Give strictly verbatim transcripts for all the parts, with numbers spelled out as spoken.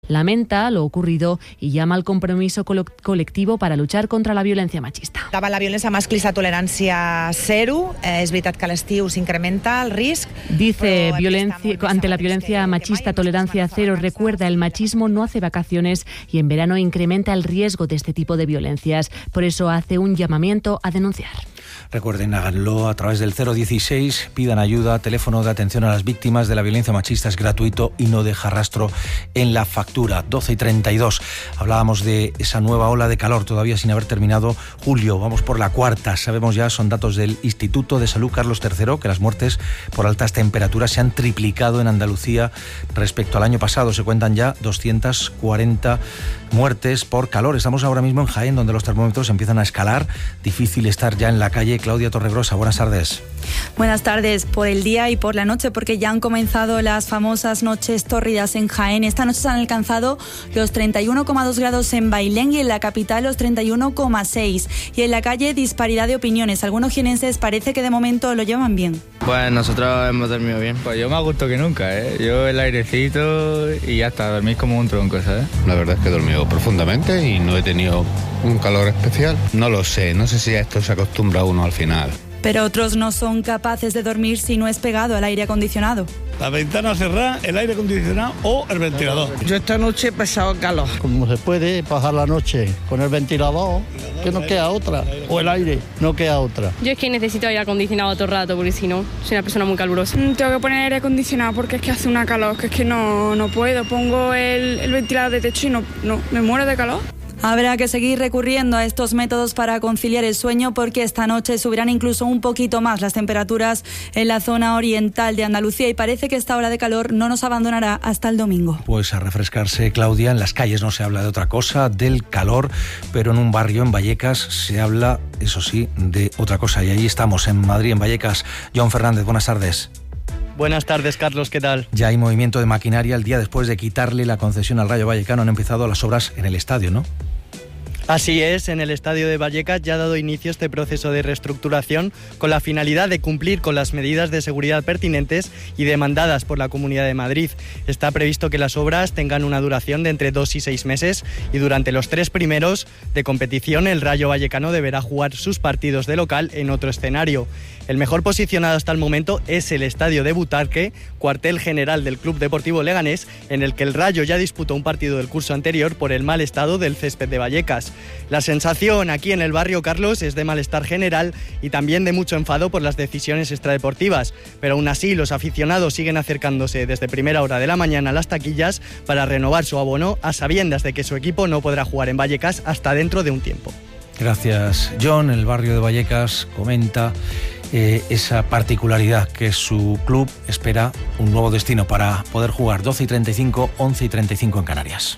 lamenta lo ocurrido y llama al compromiso colo- colectivo para luchar contra la violencia machista. Davant la violència masclista, tolerància zero. Eh, és veritat que a l'estiu s'incrementa el risc. Dice, violencia, ante la violencia machista, tolerancia cero. Recuerda, el machismo no hace vacaciones y en verano incrementa el riesgo de este tipo de violencias. Por eso hace un llamamiento a denunciar. Recuerden, háganlo a través del cero dieciséis, pidan ayuda, teléfono de atención a las víctimas de la violencia machista es gratuito y no deja rastro en la factura. doce y treinta y dos. Hablábamos de esa nueva ola de calor todavía sin haber terminado julio. Vamos por la cuarta. Sabemos ya, son datos del Instituto de Salud Carlos tercero, que las muertes por altas temperaturas se han triplicado en Andalucía respecto al año pasado. Se cuentan ya doscientas cuarenta muertes por calor. Estamos ahora mismo en Jaén, donde los termómetros empiezan a escalar. Difícil estar ya en la calle. Claudia Torregrosa, buenas tardes. Buenas tardes, por el día y por la noche, porque ya han comenzado las famosas noches tórridas en Jaén. Esta noche se han alcanzado los treinta y uno coma dos grados en Bailén y en la capital los treinta y uno coma seis. Y en la calle, disparidad de opiniones. Algunos jienenses parece que de momento lo llevan bien. Pues nosotros hemos dormido bien. Pues yo más a gusto que nunca, ¿eh? Yo el airecito y ya está, dormís como un tronco, ¿sabes? La verdad es que he dormido profundamente y no he tenido un calor especial. No lo sé, no sé si a esto se acostumbra uno al final. Pero otros no son capaces de dormir si no es pegado al aire acondicionado. La ventana cerrada, el aire acondicionado o el ventilador. Yo esta noche he pasado calor. Como se puede pasar la noche con el ventilador, que no queda otra, o el aire, no queda otra. Yo es que necesito aire acondicionado todo el rato, porque si no, soy una persona muy calurosa. Tengo que poner aire acondicionado porque es que hace una calor, que es que no, no puedo. Pongo el, el ventilador de techo y no, no, me muero de calor. Habrá que seguir recurriendo a estos métodos para conciliar el sueño, porque esta noche subirán incluso un poquito más las temperaturas en la zona oriental de Andalucía y parece que esta ola de calor no nos abandonará hasta el domingo. Pues a refrescarse, Claudia. En las calles no se habla de otra cosa, del calor, pero en un barrio, en Vallecas, se habla, eso sí, de otra cosa. Y ahí estamos, en Madrid, en Vallecas. John Fernández, buenas tardes. Buenas tardes, Carlos, ¿qué tal? Ya hay movimiento de maquinaria. El día después de quitarle la concesión al Rayo Vallecano han empezado las obras en el estadio, ¿no? Así es, en el estadio de Vallecas ya ha dado inicio este proceso de reestructuración con la finalidad de cumplir con las medidas de seguridad pertinentes y demandadas por la Comunidad de Madrid. Está previsto que las obras tengan una duración de entre dos y seis meses y durante los tres primeros de competición el Rayo Vallecano deberá jugar sus partidos de local en otro escenario. El mejor posicionado hasta el momento es el estadio de Butarque, cuartel general del Club Deportivo Leganés, en el que el Rayo ya disputó un partido del curso anterior por el mal estado del césped de Vallecas. La sensación aquí en el barrio, Carlos, es de malestar general y también de mucho enfado por las decisiones extradeportivas, pero aún así los aficionados siguen acercándose desde primera hora de la mañana a las taquillas para renovar su abono a sabiendas de que su equipo no podrá jugar en Vallecas hasta dentro de un tiempo. Gracias, John. El barrio de Vallecas comenta eh, esa particularidad que su club espera un nuevo destino para poder jugar. Doce y treinta y cinco, once y treinta y cinco en Canarias.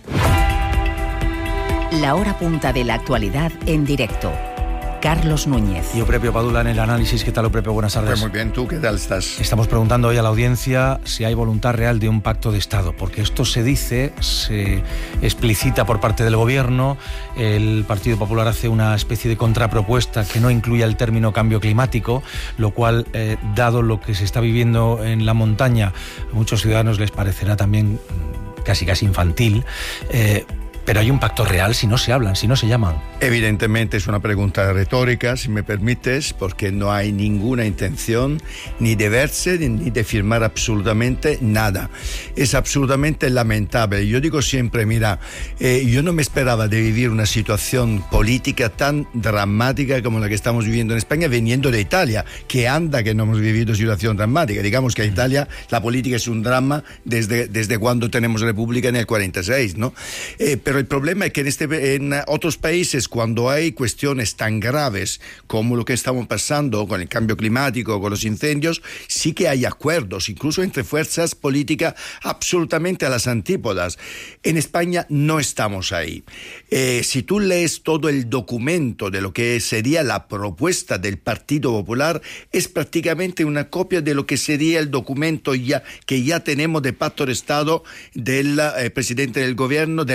La hora punta de la actualidad en directo. Carlos Núñez. Y Oprepio Padula en el análisis. ¿Qué tal, Oprepio? Buenas tardes. Pues muy bien, ¿tú qué tal estás? Estamos preguntando hoy a la audiencia si hay voluntad real de un pacto de Estado, porque esto se dice, se explicita por parte del Gobierno. El Partido Popular hace una especie de contrapropuesta que no incluye el término cambio climático, lo cual, eh, dado lo que se está viviendo en la montaña, a muchos ciudadanos les parecerá también casi casi infantil. Eh, Pero hay un pacto real si no se hablan, si no se llaman. Evidentemente es una pregunta retórica, si me permites, porque no hay ninguna intención ni de verse ni de firmar absolutamente nada. Es absolutamente lamentable. Yo digo siempre, mira, eh, yo no me esperaba de vivir una situación política tan dramática como la que estamos viviendo en España, viniendo de Italia, que anda que no hemos vivido situación dramática. Digamos que en Italia la política es un drama desde, desde cuando tenemos república en el cuarenta y seis, ¿no? Eh, pero el problema es que en, este, en otros países, cuando hay cuestiones tan graves como lo que estamos pasando con el cambio climático, con los incendios, sí que hay acuerdos, incluso entre fuerzas políticas absolutamente a las antípodas. En España no estamos ahí. Eh, si tú lees todo el documento de lo que sería la propuesta del Partido Popular, es prácticamente una copia de lo que sería el documento ya, que ya tenemos de pacto de Estado del eh, presidente del gobierno, del gobierno.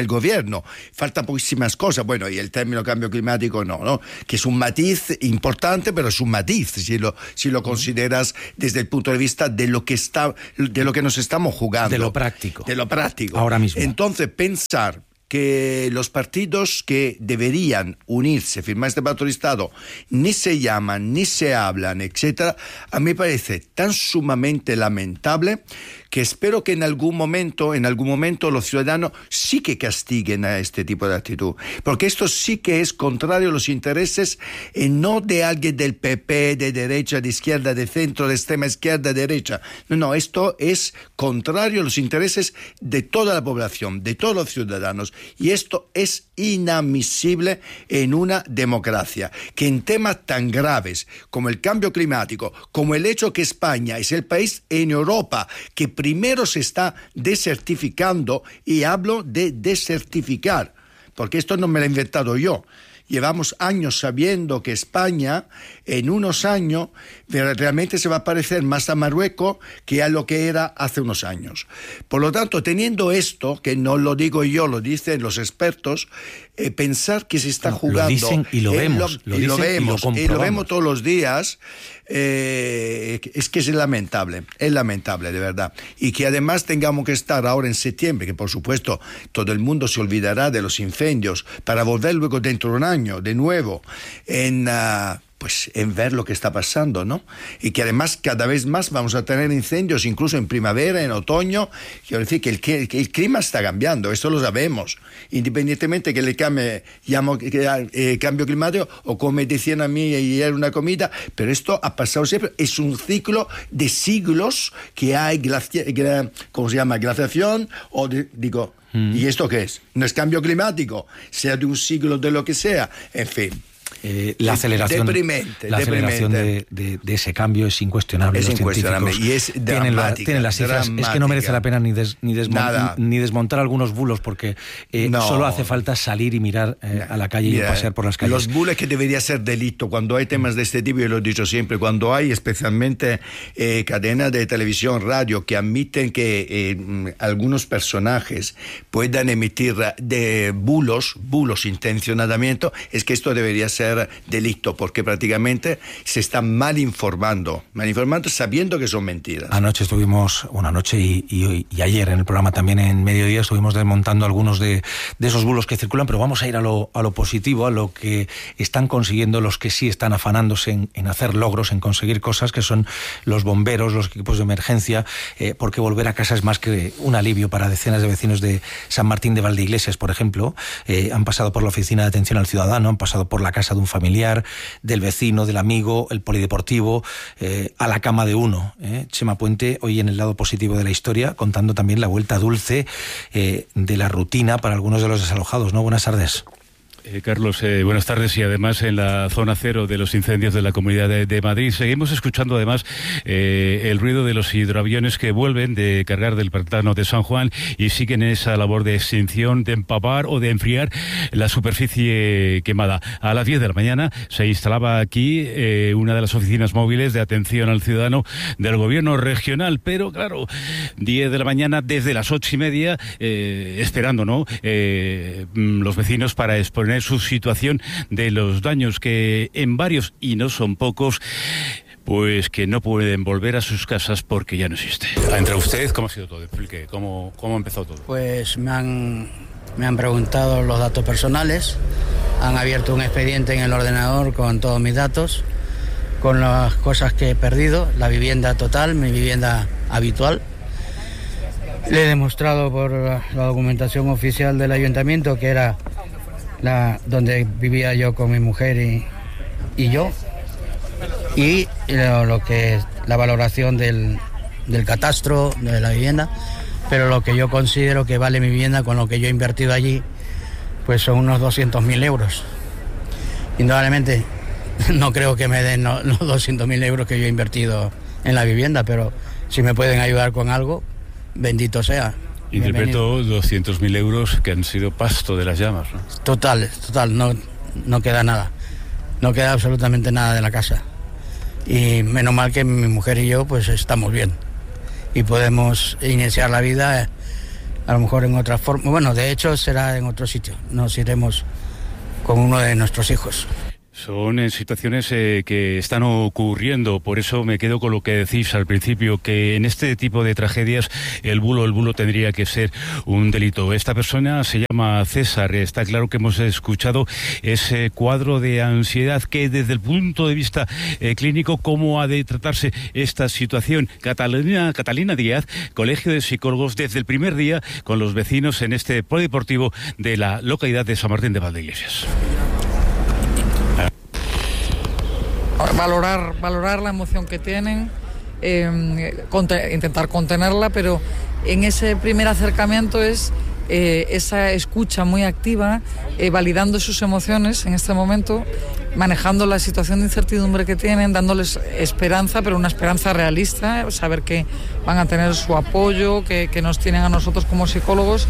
gobierno. Falta poquísimas cosas. Bueno, y el término cambio climático no, ¿no? Que es un matiz importante, pero es un matiz si lo, si lo consideras desde el punto de vista de lo que está, de lo que nos estamos jugando. De lo práctico. De lo práctico. Ahora mismo. Entonces, pensar que los partidos que deberían unirse, firmar este pacto de Estado, ni se llaman, ni se hablan, etcétera, a mí me parece tan sumamente lamentable que espero que en algún momento, en algún momento los ciudadanos sí que castiguen a este tipo de actitud, porque esto sí que es contrario a los intereses eh, no de alguien del P P, de derecha, de izquierda, de centro, de extrema izquierda, de derecha. No, no, esto es contrario a los intereses de toda la población, de todos los ciudadanos, y esto es inadmisible en una democracia, que en temas tan graves como el cambio climático, como el hecho que España es el país en Europa que primero se está desertificando, y hablo de desertificar, porque esto no me lo he inventado yo. Llevamos años sabiendo que España en unos años realmente se va a parecer más a Marruecos que a lo que era hace unos años. Por lo tanto, teniendo esto, que no lo digo yo, lo dicen los expertos, eh, pensar que se está jugando... Lo dicen y lo eh, vemos. Lo, lo y lo vemos, y lo, y lo vemos todos los días. Eh, es que es lamentable, es lamentable, de verdad. Y que además tengamos que estar ahora en septiembre, que por supuesto todo el mundo se olvidará de los incendios, para volver luego dentro de un año, de nuevo, en... Uh, pues en ver lo que está pasando, ¿no? Y que además cada vez más vamos a tener incendios, incluso en primavera, en otoño. Quiero decir que el, que el clima está cambiando, esto lo sabemos, independientemente que le cambie, llamo eh, cambio climático, o como me decían a mí ayer una comida, pero esto ha pasado siempre, es un ciclo de siglos que hay, glacia, gra, ¿cómo se llama? Glaciación, o de, digo, mm. ¿y esto qué es? No es cambio climático, sea de un siglo, de lo que sea, en fin. Eh, la aceleración, deprimente, la deprimente. aceleración de, de, de ese cambio es incuestionable. Es Los incuestionable y es tienen, la, tienen las cifras. dramática. Es que no merece la pena ni, des, ni, desmon, ni desmontar algunos bulos, porque eh, no. solo hace falta salir y mirar eh, a la calle. Mira, y pasear por las calles. Los bulos, que debería ser delito cuando hay temas de este tipo, yo lo he dicho siempre, cuando hay especialmente eh, cadenas de televisión, radio, que admiten que eh, algunos personajes puedan emitir de bulos, bulos intencionadamente, es que esto debería ser delito, porque prácticamente se está mal informando, mal informando sabiendo que son mentiras. Anoche estuvimos, una noche y, y, y ayer en el programa también en mediodía estuvimos desmontando algunos de, de esos bulos que circulan, pero vamos a ir a lo, a lo positivo, a lo que están consiguiendo los que sí están afanándose en, en hacer logros, en conseguir cosas, que son los bomberos, los equipos de emergencia, eh, porque volver a casa es más que un alivio para decenas de vecinos de San Martín de Valdeiglesias, por ejemplo. Eh, han pasado por la oficina de atención al ciudadano, han pasado por la casa de un familiar, del vecino, del amigo, el polideportivo, eh, a la cama de uno. Eh. Chema Puente, hoy en el lado positivo de la historia, contando también la vuelta dulce eh, de la rutina para algunos de los desalojados, ¿no? Buenas tardes. Eh, Carlos, eh, buenas tardes. Y además en la zona cero de los incendios de la Comunidad de, de Madrid seguimos escuchando además eh, el ruido de los hidroaviones que vuelven de cargar del pantano de San Juan y siguen esa labor de extinción, de empapar o de enfriar la superficie quemada. A las diez de la mañana se instalaba aquí eh, una de las oficinas móviles de atención al ciudadano del gobierno regional, pero claro, diez de la mañana desde las ocho y media eh, esperando, ¿no? Eh, los vecinos para exponer su situación de los daños que en varios, y no son pocos, pues que no pueden volver a sus casas porque ya no existe. Entre usted, ¿cómo ha sido todo? Explique, ¿cómo, cómo ha empezado todo? Pues me han, me han preguntado los datos personales, han abierto un expediente en el ordenador con todos mis datos, con las cosas que he perdido, la vivienda total, mi vivienda habitual. Le he demostrado por la documentación oficial del ayuntamiento que era la donde vivía yo con mi mujer y, y yo, y lo, lo que es la valoración del, del catastro de la vivienda, pero lo que yo considero que vale mi vivienda con lo que yo he invertido allí, pues son unos doscientos mil euros. Indudablemente no creo que me den los, los doscientos mil euros que yo he invertido en la vivienda, pero si me pueden ayudar con algo, bendito sea. Interpreto doscientos mil euros que han sido pasto de las llamas, ¿no? Total, total, no, no queda nada. No queda absolutamente nada de la casa. Y menos mal que mi mujer y yo pues estamos bien. Y podemos iniciar la vida a lo mejor en otra forma. Bueno, de hecho será en otro sitio, nos iremos con uno de nuestros hijos. Son eh, situaciones eh, que están ocurriendo, por eso me quedo con lo que decís al principio, que en este tipo de tragedias el bulo, el bulo tendría que ser un delito. Esta persona se llama César, está claro que hemos escuchado ese cuadro de ansiedad que desde el punto de vista eh, clínico, ¿cómo ha de tratarse esta situación? Catalina, Catalina Díaz, Colegio de Psicólogos, desde el primer día con los vecinos en este polideportivo de la localidad de San Martín de Valdeiglesias. Valorar, valorar la emoción que tienen, eh, conte- intentar contenerla, pero en ese primer acercamiento es eh, esa escucha muy activa, eh, validando sus emociones en este momento, manejando la situación de incertidumbre que tienen, dándoles esperanza, pero una esperanza realista, saber que van a tener su apoyo, que, que nos tienen a nosotros como psicólogos.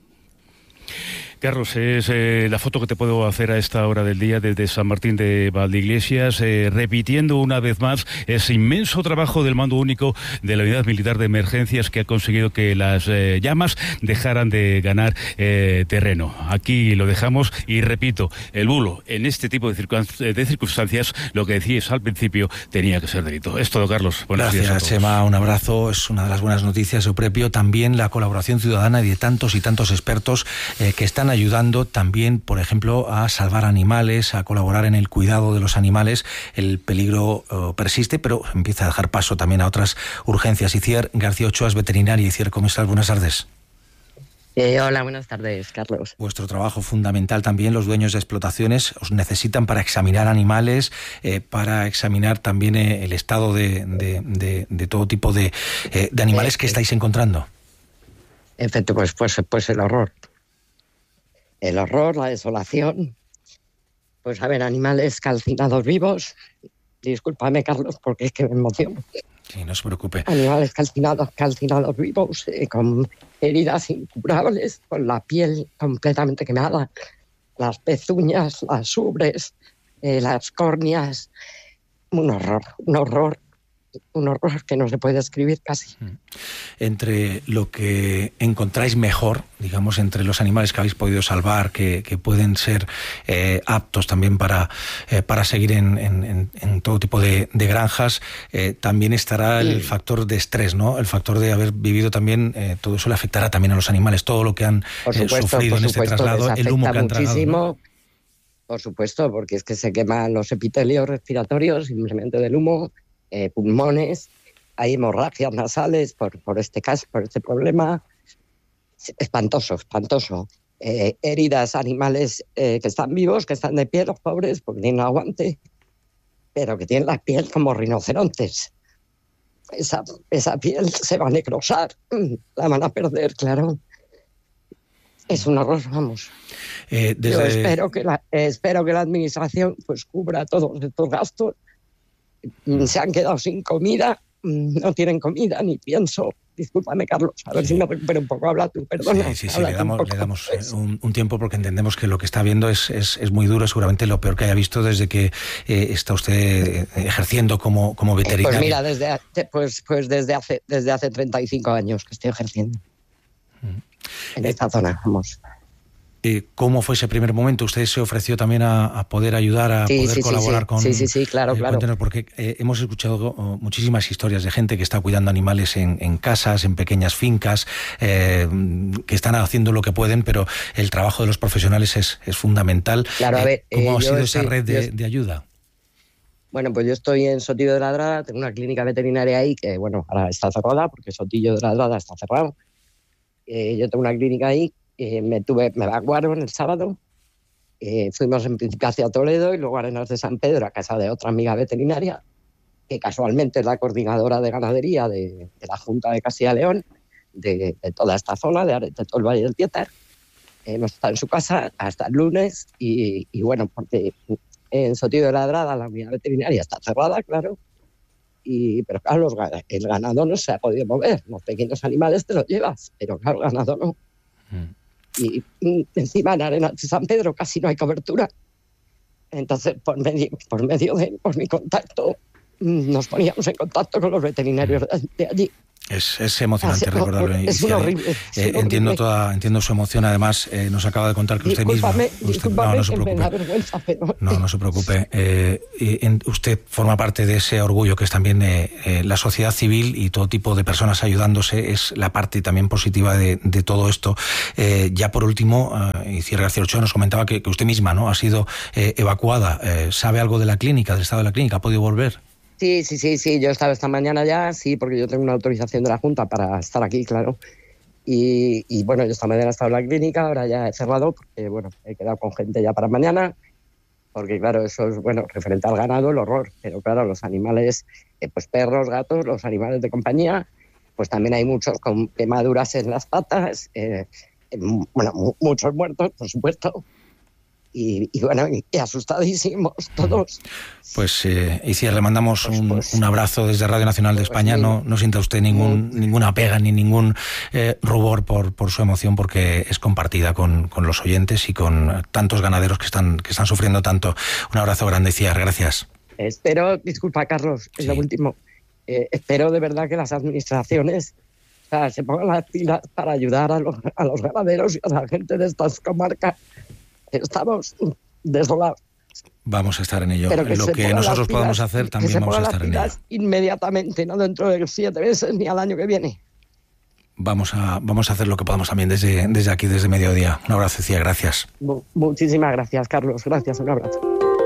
Carlos, es eh, la foto que te puedo hacer a esta hora del día desde San Martín de Valdeiglesias, eh, repitiendo una vez más ese inmenso trabajo del mando único de la Unidad Militar de Emergencias que ha conseguido que las eh, llamas dejaran de ganar eh, terreno. Aquí lo dejamos y repito, el bulo en este tipo de, circunst- de circunstancias, lo que decías al principio, tenía que ser delito. Es todo, Carlos. Buenos Gracias, días a todos. Chema, un abrazo. Es una de las buenas noticias, Euprepio. También la colaboración ciudadana y de tantos y tantos expertos eh, que están ayudando también, por ejemplo, a salvar animales, a colaborar en el cuidado de los animales. El peligro uh, persiste, pero empieza a dejar paso también a otras urgencias. Iciar García Ochoa es veterinaria. Iciar, ¿cómo estás? Buenas tardes. Eh, hola, buenas tardes, Carlos. Vuestro trabajo fundamental también, los dueños de explotaciones os necesitan para examinar animales, eh, para examinar también eh, el estado de, de, de, de todo tipo de, eh, de animales que estáis encontrando. Efecto, pues, pues, pues el horror. El horror, la desolación. Pues a ver, animales calcinados vivos. Discúlpame, Carlos, porque es que me emociono. Sí, no se preocupe. Animales calcinados, calcinados vivos, eh, con heridas incurables, con la piel completamente quemada, las pezuñas, las ubres, eh, las córneas. Un horror, un horror. Un horror que no se puede describir casi. Entre lo que encontráis mejor, digamos, entre los animales que habéis podido salvar, que, que pueden ser eh, aptos también para, eh, para seguir en, en, en todo tipo de, de granjas, eh, también estará el sí. factor de estrés, ¿no? El factor de haber vivido también, eh, todo eso le afectará también a los animales, todo lo que han por supuesto, eh, sufrido en este traslado, el humo que han tragado, ¿no? Por supuesto, porque es que se queman los epitelios respiratorios simplemente del humo. Eh, pulmones, hay hemorragias nasales por, por este caso, por este problema. Espantoso, espantoso. Eh, heridas, animales eh, que están vivos, que están de pie, los pobres, porque tienen aguante, pero que tienen la piel como rinocerontes. Esa, esa piel se va a necrosar, la van a perder, claro. Es un horror, vamos. Eh, desde... Yo espero que, la, eh, espero que la administración pues cubra todos estos gastos. Se han quedado sin comida, no tienen comida, ni pienso. Discúlpame, Carlos, a ver si me recupero un poco. Habla tú, perdona. Sí, sí, sí, le damos, un, le damos un, un tiempo porque entendemos que lo que está viendo es, es, es muy duro, seguramente lo peor que haya visto desde que eh, está usted ejerciendo como, como veterinario. Pues mira, desde, pues, pues desde, hace, desde hace treinta y cinco años que estoy ejerciendo mm. en esta zona, vamos. ¿Cómo fue ese primer momento? ¿Usted se ofreció también a, a poder ayudar, a sí, poder sí, colaborar sí, con...? Sí, sí, sí, claro, eh, claro. Porque eh, hemos escuchado oh, muchísimas historias de gente que está cuidando animales en, en casas, en pequeñas fincas, eh, que están haciendo lo que pueden, pero el trabajo de los profesionales es, es fundamental. Claro, a ver, eh, ¿Cómo eh, ha sido estoy, esa red de, estoy, de ayuda? Bueno, pues yo estoy en Sotillo de Ladrada, tengo una clínica veterinaria ahí que, bueno, ahora está cerrada porque Sotillo de Ladrada está cerrado. Eh, yo tengo una clínica ahí. Eh, me tuve, me evacuaron el sábado, eh, fuimos en principio hacia Toledo y luego a Arenas de San Pedro, a casa de otra amiga veterinaria, que casualmente es la coordinadora de ganadería de, de la Junta de Castilla y León, de, de toda esta zona, de, de todo el Valle del Tietar. Eh, hemos estado en su casa hasta el lunes y, y bueno, porque en Sotillo de Ladrada la unidad veterinaria está cerrada, claro, y, pero claro, los, el ganado no se ha podido mover, los pequeños animales te los llevas, pero claro, el ganado no. Mm. Y, y encima en Arenas de San Pedro casi no hay cobertura. Entonces, por medio, por medio de por mi contacto, nos poníamos en contacto con los veterinarios de, de allí. Es, es emocionante es, recordarlo. Es, es horrible. Es eh, horrible. Entiendo toda, entiendo su emoción. Además, eh, nos acaba de contar que usted discúlpame, misma... Usted, discúlpame no, no se que preocupe. me da vergüenza, pero... No, no se preocupe. Eh, y en, usted forma parte de ese orgullo que es también eh, eh, la sociedad civil y todo tipo de personas ayudándose. Es la parte también positiva de, de todo esto. Eh, ya por último, eh, Itziar García Ochoa nos comentaba que, que usted misma, ¿no?, ha sido eh, evacuada. Eh, ¿Sabe algo de la clínica, del estado de la clínica? ¿Ha podido volver? Sí, sí, sí, sí, yo he estado esta mañana ya, sí, porque yo tengo una autorización de la Junta para estar aquí, claro. Y, y bueno, yo esta mañana he estado en la clínica, ahora ya he cerrado, porque bueno, he quedado con gente ya para mañana, porque claro, eso es, bueno, referente al ganado, el horror, pero claro, los animales, eh, pues perros, gatos, los animales de compañía, pues también hay muchos con quemaduras en las patas, eh, eh, bueno, muchos muertos, por supuesto. Y, y bueno, y, y asustadísimos todos. Pues eh, Itziar, le mandamos pues, un, pues, un abrazo desde Radio Nacional de pues, España. No, no sienta usted ningún, mm. ninguna pega ni ningún eh, rubor por, por su emoción, porque es compartida con, con los oyentes y con tantos ganaderos que están, que están sufriendo tanto. Un abrazo grande, Itziar, gracias. Espero, disculpa Carlos, es sí. lo último, eh, espero de verdad que las administraciones o sea, se pongan las pilas para ayudar a los, a los ganaderos y a la gente de estas comarcas. Estamos desolados. Vamos a estar en ello. En lo que nosotros pilas, podamos hacer también vamos a estar en ello. Inmediatamente, no dentro de siete meses ni al año que viene. Vamos a, vamos a hacer lo que podamos también desde, desde aquí, desde Mediodía. Un abrazo, Itziar, gracias. Muchísimas gracias, Carlos. Gracias, un abrazo.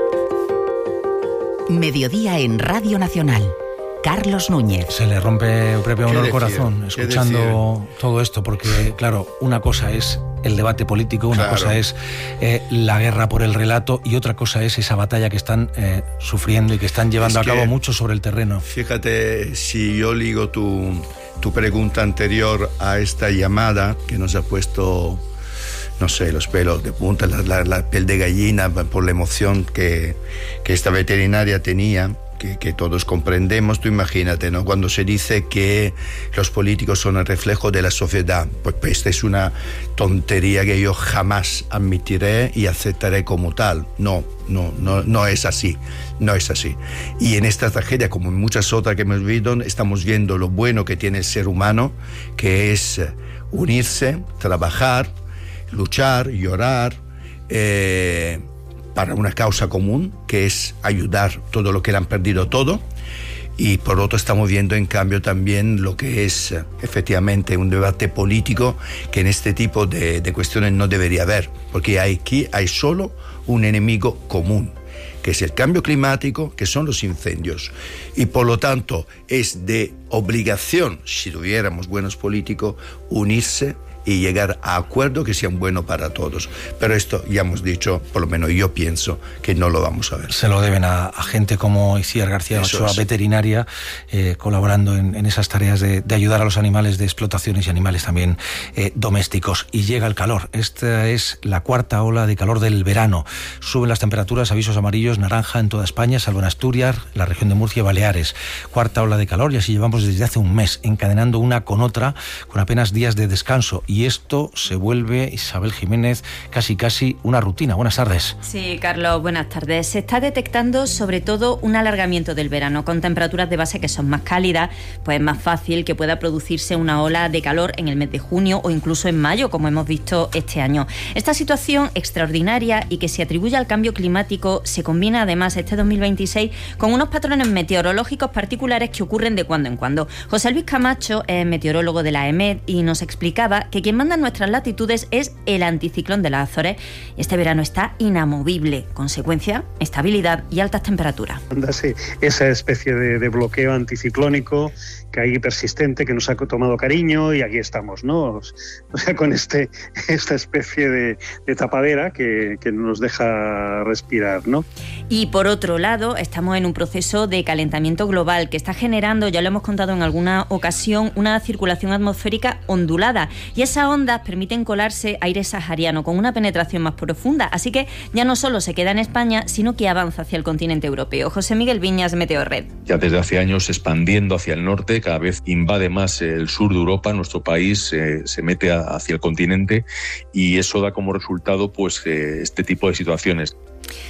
Mediodía en Radio Nacional. Carlos Núñez. Se le rompe Pepe uno el corazón escuchando todo esto, porque claro, una cosa es el debate político, una claro. cosa es eh, la guerra por el relato y otra cosa es esa batalla que están eh, sufriendo y que están llevando es a cabo mucho sobre el terreno. Fíjate, si yo ligo tu, tu pregunta anterior a esta llamada que nos ha puesto, no sé, los pelos de punta, la, la, la piel de gallina por la emoción que, que esta veterinaria tenía, Que, que todos comprendemos. Tú imagínate, ¿no?, cuando se dice que los políticos son el reflejo de la sociedad, pues, pues esta es una tontería que yo jamás admitiré y aceptaré como tal. No, no, no, no es así, no es así. Y en esta tragedia, como en muchas otras que hemos visto, estamos viendo lo bueno que tiene el ser humano, que es unirse, trabajar, luchar, llorar, eh, para una causa común, que es ayudar todo lo que le han perdido todo. Y por otro estamos viendo en cambio también lo que es efectivamente un debate político que en este tipo de, de cuestiones no debería haber, porque aquí hay solo un enemigo común, que es el cambio climático, que son los incendios. Y por lo tanto es de obligación, si tuviéramos buenos políticos, unirse y llegar a acuerdos que sean buenos para todos. Pero esto ya hemos dicho, por lo menos yo pienso, que no lo vamos a ver. Se lo deben a, a gente como Itziar García Ochoa, veterinaria, eh, colaborando en, en esas tareas de, de ayudar a los animales de explotaciones y animales también eh, domésticos. Y llega el calor. Esta es la cuarta ola de calor del verano. Suben las temperaturas, avisos amarillos, naranja en toda España, salvo en Asturias, la región de Murcia y Baleares. Cuarta ola de calor, y así llevamos desde hace un mes, encadenando una con otra, con apenas días de descanso. Y esto se vuelve, Isabel Jiménez, casi casi una rutina. Buenas tardes. Sí, Carlos, buenas tardes. Se está detectando sobre todo un alargamiento del verano, con temperaturas de base que son más cálidas, pues es más fácil que pueda producirse una ola de calor en el mes de junio o incluso en mayo, como hemos visto este año. Esta situación extraordinaria y que se atribuye al cambio climático se combina además este dos mil veintiséis con unos patrones meteorológicos particulares que ocurren de cuando en cuando. José Luis Camacho es meteorólogo de la E M E D y nos explicaba que quien manda en nuestras latitudes es el anticiclón de las Azores. Este verano está inamovible. Consecuencia, estabilidad y altas temperaturas. Esa especie de, de bloqueo anticiclónico que hay persistente, que nos ha tomado cariño, y aquí estamos, ¿no? O sea, con este esta especie de, de tapadera que, que nos deja respirar, ¿no? Y por otro lado, estamos en un proceso de calentamiento global que está generando, ya lo hemos contado en alguna ocasión, una circulación atmosférica ondulada, y esas ondas permiten colarse aire sahariano con una penetración más profunda, así que ya no solo se queda en España, sino que avanza hacia el continente europeo. José Miguel Viñas, Meteorred. Ya desde hace años expandiendo hacia el norte, cada vez invade más el sur de Europa, nuestro país eh, se mete a, hacia el continente, y eso da como resultado pues eh, este tipo de situaciones.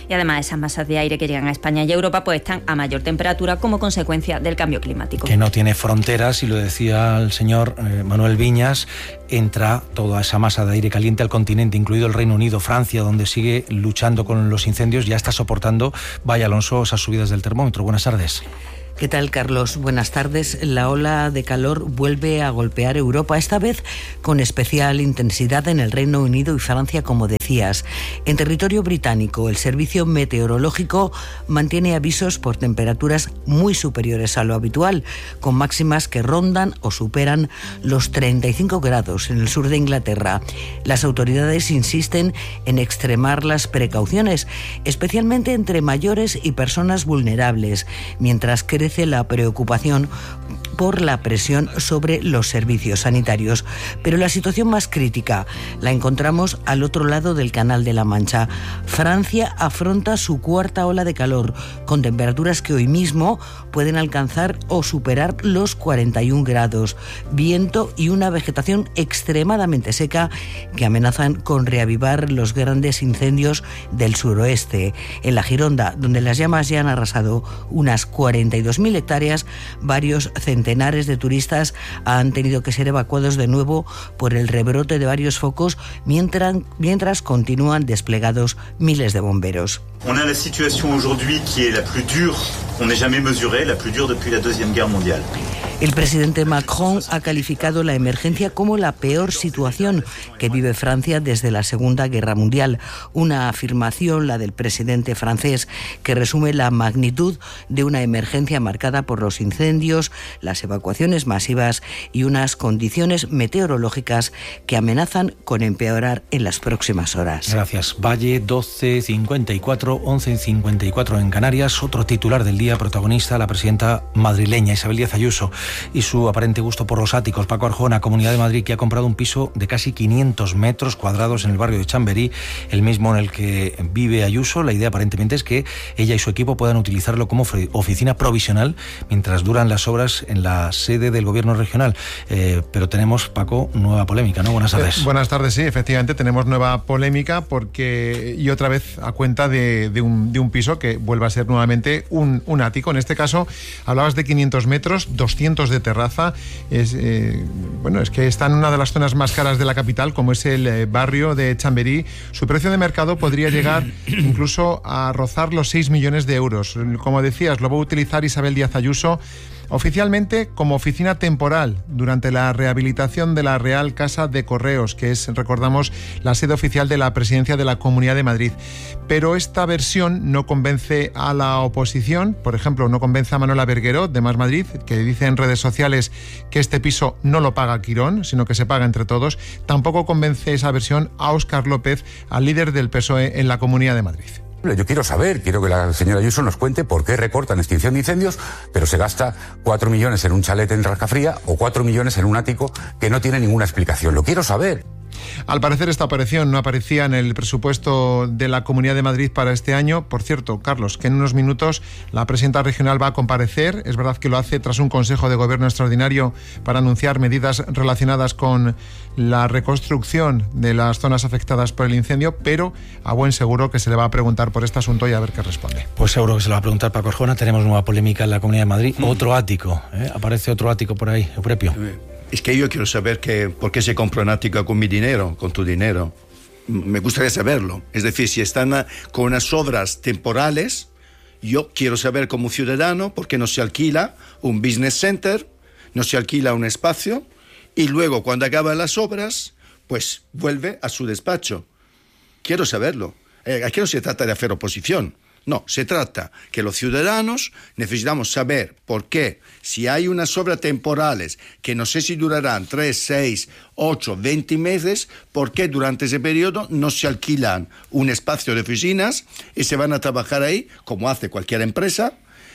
y además esas masas de aire que llegan a España y Europa pues están a mayor temperatura como consecuencia del cambio climático. Que no tiene fronteras, y lo decía el señor eh, Manuel Viñas, entra toda esa masa de aire caliente al continente, incluido el Reino Unido, Francia, donde sigue luchando con los incendios, ya está soportando, vaya Alonso, esas subidas del termómetro. Buenas tardes. ¿Qué tal, Carlos? Buenas tardes. La ola de calor vuelve a golpear Europa, esta vez con especial intensidad en el Reino Unido y Francia, como decías. En territorio británico, el Servicio Meteorológico mantiene avisos por temperaturas muy superiores a lo habitual, con máximas que rondan o superan los treinta y cinco grados en el sur de Inglaterra. Las autoridades insisten en extremar las precauciones, especialmente entre mayores y personas vulnerables, mientras crece la preocupación por la presión sobre los servicios sanitarios. Pero la situación más crítica la encontramos al otro lado del Canal de la Mancha. Francia afronta su cuarta ola de calor, con temperaturas que hoy mismo pueden alcanzar o superar los cuarenta y un grados, viento y una vegetación extremadamente seca que amenazan con reavivar los grandes incendios del suroeste. En la Gironda, donde las llamas ya han arrasado unas cuarenta y dos mil hectáreas, varios centenares de turistas han tenido que ser evacuados de nuevo por el rebrote de varios focos, mientras, mientras continúan desplegados miles de bomberos. On a la situation aujourd'hui qui est la plus dure qu'on ait jamais mesurée, la plus dure depuis la Deuxième Guerre mondiale. El presidente Macron ha calificado la emergencia como la peor situación que vive Francia desde la Segunda Guerra Mundial. Una afirmación, la del presidente francés, que resume la magnitud de una emergencia marcada por los incendios, las evacuaciones masivas y unas condiciones meteorológicas que amenazan con empeorar en las próximas horas. Gracias. Valle, doce cincuenta y cuatro, once cincuenta y cuatro en Canarias. Otro titular del día, protagonista, la presidenta madrileña Isabel Díaz Ayuso y su aparente gusto por los áticos. Paco Arjona, Comunidad de Madrid, que ha comprado un piso de casi quinientos metros cuadrados en el barrio de Chamberí, el mismo en el que vive Ayuso. La idea aparentemente es que ella y su equipo puedan utilizarlo como oficina provisional mientras duran las obras en la sede del gobierno regional. Eh, pero tenemos, Paco, nueva polémica, ¿no? Buenas tardes. Eh, buenas tardes, sí, efectivamente tenemos nueva polémica porque, y otra vez a cuenta de, de, un, de un piso que vuelve a ser nuevamente un, un ático. En este caso hablabas de quinientos metros, doscientos de terraza. Es, eh, bueno, es que está en una de las zonas más caras de la capital, como es el eh, barrio de Chamberí. Su precio de mercado podría llegar incluso a rozar los seis millones de euros. Como decías, lo va a utilizar Isabel Díaz Ayuso oficialmente como oficina temporal durante la rehabilitación de la Real Casa de Correos, que es, recordamos, la sede oficial de la Presidencia de la Comunidad de Madrid. Pero esta versión no convence a la oposición. Por ejemplo, no convence a Manuela Bergueró, de Más Madrid, que dice en redes sociales que este piso no lo paga Quirón, sino que se paga entre todos. Tampoco convence esa versión a Óscar López, al líder del P S O E en la Comunidad de Madrid. Yo quiero saber, quiero que la señora Ayuso nos cuente por qué recortan extinción de incendios, pero se gasta cuatro millones en un chalet en Rascafría o cuatro millones en un ático que no tiene ninguna explicación. Lo quiero saber. Al parecer esta operación no aparecía en el presupuesto de la Comunidad de Madrid para este año. Por cierto, Carlos, que en unos minutos la presidenta regional va a comparecer. Es verdad que lo hace tras un Consejo de Gobierno extraordinario para anunciar medidas relacionadas con la reconstrucción de las zonas afectadas por el incendio, pero a buen seguro que se le va a preguntar por este asunto y a ver qué responde. Pues seguro que se lo va a preguntar Paco Arjona. Tenemos nueva polémica en la Comunidad de Madrid. Mm. Otro ático, ¿eh? Aparece otro ático por ahí, Euprepio. Es que yo quiero saber que, por qué se compra un ático con mi dinero, con tu dinero. Me gustaría saberlo. Es decir, si están con unas obras temporales, yo quiero saber como ciudadano por qué no se alquila un business center, no se alquila un espacio y luego cuando acaban las obras, pues vuelve a su despacho. Quiero saberlo. Eh, aquí no se trata de hacer oposición. No, se trata que los ciudadanos necesitamos saber por qué, si hay unas obras temporales que no sé si durarán tres, seis, ocho, veinte meses, por qué durante ese periodo no se alquilan un espacio de oficinas y se van a trabajar ahí, como hace cualquier empresa,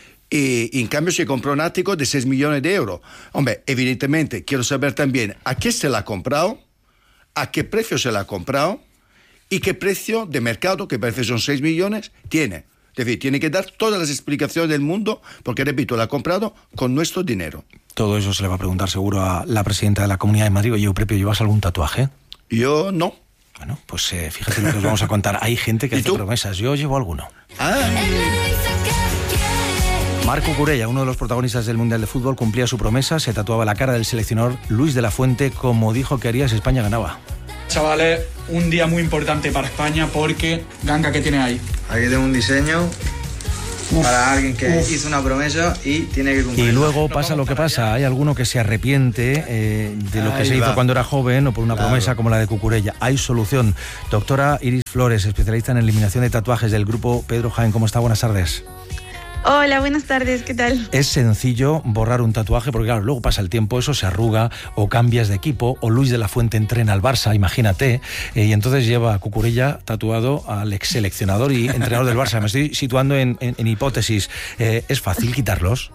y, y en cambio se compra un ático de seis millones de euros. Hombre, evidentemente quiero saber también a qué se la ha comprado, a qué precio se la ha comprado y qué precio de mercado, que parece son seis millones, tiene. Es decir, tiene que dar todas las explicaciones del mundo, porque, repito, la ha comprado con nuestro dinero. Todo eso se le va a preguntar seguro a la presidenta de la Comunidad de Madrid. Oye, Euprepio, ¿llevas algún tatuaje? Yo no. Bueno, pues eh, fíjate lo que os vamos a contar. Hay gente que hace promesas. Yo llevo alguno. Marc Cucurella, uno de los protagonistas del Mundial de Fútbol, cumplía su promesa, se tatuaba la cara del seleccionador Luis de la Fuente, como dijo que haría si España ganaba. Chavales, un día muy importante para España porque, Ganga, ¿qué tiene ahí? Aquí tengo un diseño uf, para alguien que uf. hizo una promesa y tiene que cumplir. Y luego pasa lo que pasa, hay alguno que se arrepiente eh, de lo que ahí se va. hizo cuando era joven o por una claro. promesa como la de Cucurella. Hay solución. Doctora Iris Flores, especialista en eliminación de tatuajes del grupo Pedro Jaén. ¿Cómo está? Buenas tardes. Hola, buenas tardes, ¿qué tal? Es sencillo borrar un tatuaje porque claro, luego pasa el tiempo, eso se arruga o cambias de equipo o Luis de la Fuente entrena al Barça, imagínate, eh, y entonces lleva a Cucurella tatuado al ex seleccionador y entrenador del Barça. Me estoy situando en, en, en hipótesis. Eh, ¿Es fácil quitarlos?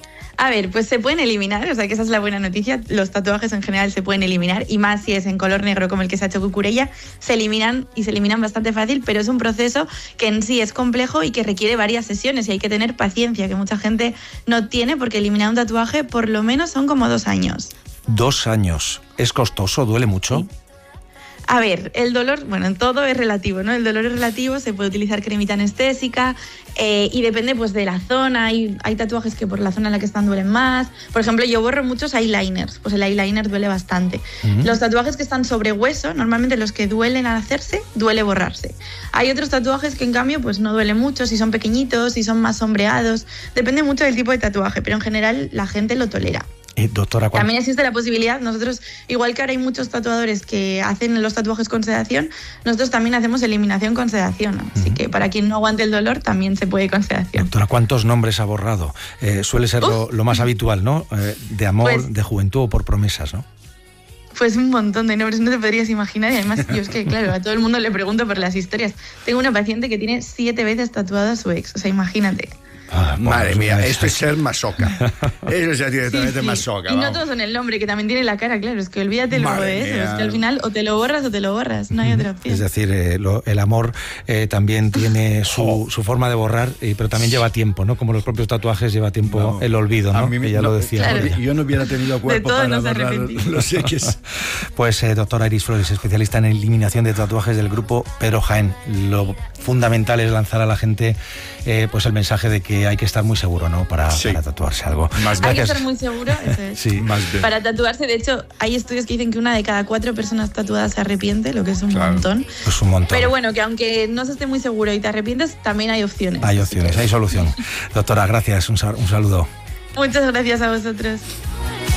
A ver, pues se pueden eliminar, o sea que esa es la buena noticia. Los tatuajes en general se pueden eliminar y más si es en color negro como el que se ha hecho Cucurella, se eliminan y se eliminan bastante fácil, pero es un proceso que en sí es complejo y que requiere varias sesiones y hay que tener paciencia, que mucha gente no tiene porque eliminar un tatuaje por lo menos son como dos años. Dos años. ¿Es costoso? ¿Duele mucho? Sí. A ver, el dolor, bueno, en todo es relativo, ¿no? El dolor es relativo, se puede utilizar cremita anestésica eh, y depende pues de la zona. Hay, hay tatuajes que por la zona en la que están duelen más. Por ejemplo, yo borro muchos eyeliners, pues el eyeliner duele bastante. Uh-huh. Los tatuajes que están sobre hueso, normalmente los que duelen al hacerse, duele borrarse. Hay otros tatuajes que en cambio pues no duele mucho, si son pequeñitos, si son más sombreados. Depende mucho del tipo de tatuaje, pero en general la gente lo tolera. Eh, doctora, ¿cuál? También existe la posibilidad, nosotros, igual que ahora hay muchos tatuadores que hacen los tatuajes con sedación, nosotros también hacemos eliminación con sedación, ¿no? Así uh-huh. que para quien no aguante el dolor, también se puede con sedación. Doctora, ¿cuántos nombres ha borrado? Eh, suele ser lo, lo más habitual, ¿no? Eh, de amor, pues, de juventud o por promesas, ¿no? Pues un montón de nombres, no te podrías imaginar. Y además, yo es que, claro, a todo el mundo le pregunto por las historias. Tengo una paciente que tiene siete veces tatuado a su ex, o sea, imagínate. Ah, madre mía, esto es ser masoca. Eso es directamente sí, sí. masoca. Y vamos. no todos son el nombre, que también tiene la cara, claro. Es que olvídate luego de eso. Es que al final o te lo borras o te lo borras. No hay otra opción. Es decir, eh, lo, el amor eh, también tiene su, su forma de borrar, eh, pero también lleva tiempo, ¿no? Como los propios tatuajes lleva tiempo no, el olvido, ¿no? A mí, Ella no, lo decía. Claro. Yo no hubiera tenido cuerpo para no borrar los equis. Pues, eh, doctora Iris Flores, especialista en eliminación de tatuajes del grupo Pedro Jaén. Lo fundamental es lanzar a la gente eh, pues el mensaje de que hay que estar muy seguro, ¿no? Para, sí. para tatuarse algo. Más hay que estar muy seguro, eso es. Sí, más bien. Para tatuarse, de hecho, hay estudios que dicen que una de cada cuatro personas tatuadas se arrepiente, lo que es un claro. montón. Es un montón. Pero bueno, que aunque no se esté muy seguro y te arrepientes, también hay opciones. Hay opciones, hay solución. Doctora, gracias, un, un saludo. Muchas gracias a vosotros.